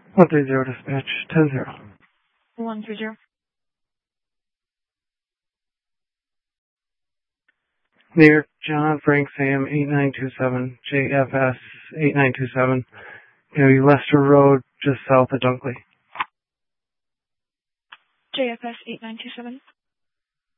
130 dispatch, 10-0. 130. New York, John, Frank, Sam, 8927, JFS, 8927. Lester Road, just south of Dunkley. JFS 8927.